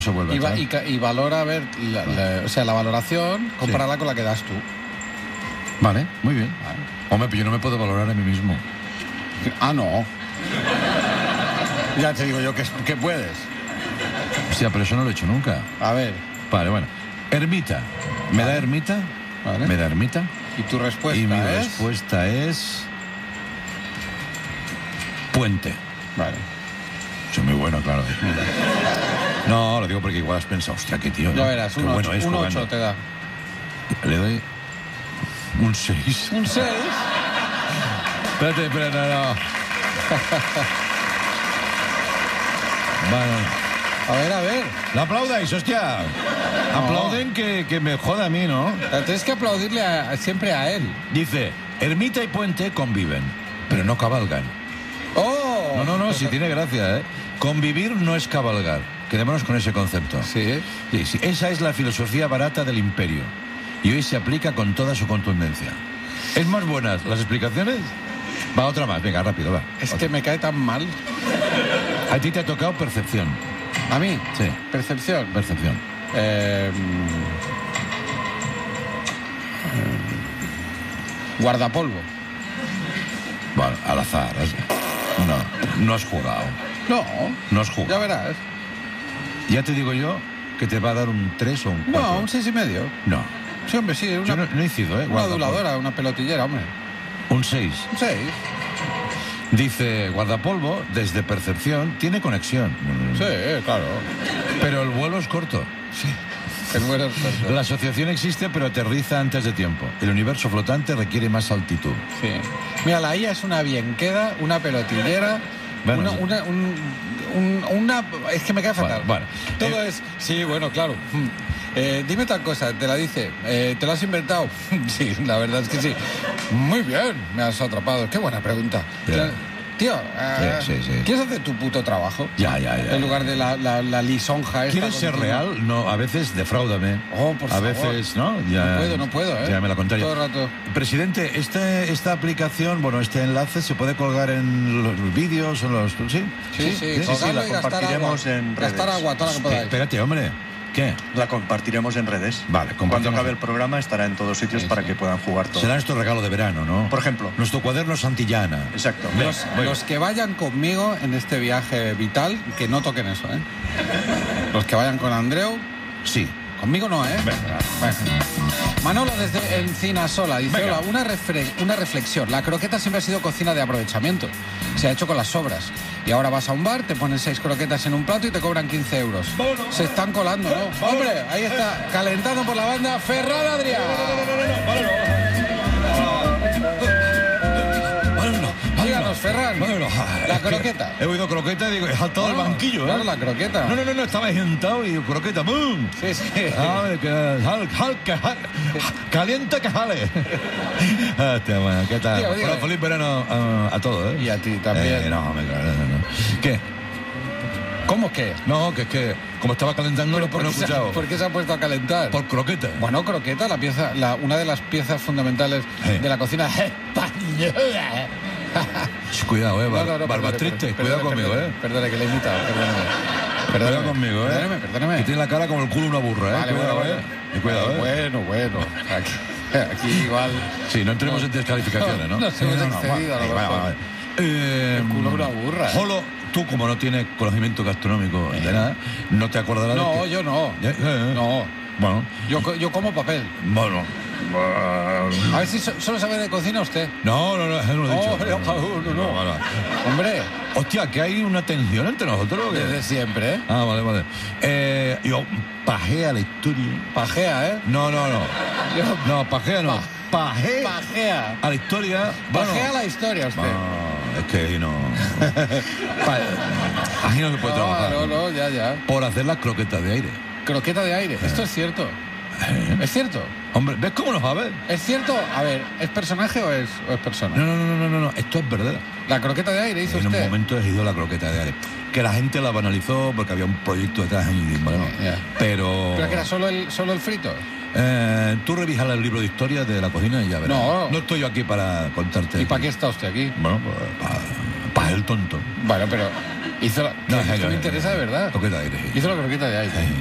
se vuelve a echar. Y valora, a ver, o sea, la valoración, compárala con la que das tú. Vale, muy bien. Vale. Hombre, pero yo no me puedo valorar a mí mismo. Ah, no. Ya te digo yo que puedes. Hostia, pero eso no lo he hecho nunca. A ver. Vale, bueno. Ermita. ¿Me da ermita? Vale. ¿Me da ermita? ¿Y tu respuesta es? Y mi respuesta es... puente. Vale. Soy muy bueno, claro. No, lo digo porque igual has pensado, hostia, qué tío. Ya verás, un 8 te da. Le doy un 6. ¿Un 6? Espérate, no. Bueno. A ver. No aplaudáis, hostia. No. Aplauden que me joda a mí, ¿no? Tienes que aplaudirle siempre a él. Dice, ermita y puente conviven, pero no cabalgan. ¡Oh! No, sí tiene gracia, ¿eh? Convivir no es cabalgar. Quedémonos con ese concepto. Sí. Sí. Esa es la filosofía barata del imperio. Y hoy se aplica con toda su contundencia. ¿Es más buenas las explicaciones? Va, otra más. Venga, rápido, va. Es que me cae tan mal. A ti te ha tocado percepción. ¿A mí? Sí. Percepción. Guardapolvo. Bueno, al azar. No has jugado. No has jugado. Ya verás. Ya te digo yo que te va a dar un 3 o un 4. No, un 6,5. No. Sí, hombre, sí. Yo no he incido, ¿eh? Una aduladora, una pelotillera, hombre. Un 6. Un 6. Dice, guardapolvo, desde percepción, tiene conexión. Sí, claro. Pero el vuelo es corto. Sí. El vuelo es corto. La asociación existe, pero aterriza antes de tiempo. El universo flotante requiere más altitud. Sí. Mira, la IA es una bienqueda, una pelotillera, bueno, una... Es que me cae fatal. Bueno, todo es... Sí, bueno, claro. Dime tal cosa, te la dice. ¿Te lo has inventado? Sí, la verdad es que sí. Muy bien, me has atrapado. Qué buena pregunta. Tío, sí. ¿quieres hacer tu puto trabajo? Ya. En lugar de la lisonja esta. ¿Quieres ser real? No, a veces defráudame. Oh, por favor. A veces, ¿no? Ya, no puedo, ¿eh? Ya me la contaría. Todo el rato. Presidente, esta aplicación, este enlace se puede colgar en los vídeos, en los... ¿Sí? Sí, la compartiremos en redes. Gastar agua, toda la que podáis. Espérate, hombre. ¿Qué? La compartiremos en redes. Vale, cuando acabe el programa estará en todos sitios para que puedan jugar todos. Será nuestro regalo de verano, ¿no? Por ejemplo. Nuestro cuaderno Santillana. Exacto. Los que vayan conmigo en este viaje vital, que no toquen eso, ¿eh? Los que vayan con Andreu, sí. Conmigo no, ¿eh? Bueno. Manolo desde Encinasola dice, hola, una reflexión. La croqueta siempre ha sido cocina de aprovechamiento. Se ha hecho con las sobras. Y ahora vas a un bar, te ponen 6 croquetas en un plato y te cobran 15 euros. Se están colando, ¿no? Hombre, ahí está, calentando por la banda, Ferran Adrià. Díganos, Ferran, la croqueta. He oído croqueta y digo, he saltado del banquillo, ¿eh? Claro, la croqueta. No, estaba sentado y croqueta, ¡bum! Sí. Caliente que jale. Bueno, ¿qué tal? Hola, feliz verano a todos, ¿eh? Y a ti también. No. ¿Qué? ¿Cómo que? No, que es que como estaba calentando no he escuchado. ¿Por qué se ha puesto a calentar? Por croqueta. Bueno, croqueta, una de las piezas fundamentales de la cocina española. Cuidado, Barba triste, cuidado conmigo, Perdone, que le he imitado, Cuidado conmigo, Perdóname. Que tiene la cara como el culo de una burra, Vale, cuidado, Bueno. Aquí igual... Sí, no entremos en descalificaciones, ¿no? Nos hemos excedido, a lo mejor. El culo de una burra. Jolo, tú como no tienes conocimiento gastronómico de nada, no te acordarás de que... Yo no. No. Bueno. Yo como papel. Bueno. A ver si solo sabe de cocina usted. No, eso no lo he dicho. No. Hombre. Hostia, que hay una tensión entre nosotros. Desde siempre, ¿eh? Ah, vale. Yo pajea la historia. Pajea, ¿eh? No. No, pajea no. Pajea. A la historia. Pajea la historia, usted. No, es que ahí no. Ahí no se puede trabajar. No, ya. Por hacer las croquetas de aire. Croqueta de aire. Esto es cierto. ¿Es cierto? Hombre, ¿ves cómo lo sabes? ¿Es cierto? A ver, ¿es personaje o es persona? No, esto es verdad. La croqueta de aire, hizo usted. En un momento he ido la croqueta de aire. Que la gente la banalizó porque había un proyecto detrás. Pero que era solo el frito. Tú revisas el libro de historia de la cocina y ya verás. No estoy yo aquí para contarte. ¿Y para qué está usted aquí? Bueno, para el tonto. Bueno, pero Hizo la... No, esto me interesa de verdad. Croqueta de aire. Hizo la croqueta de aire.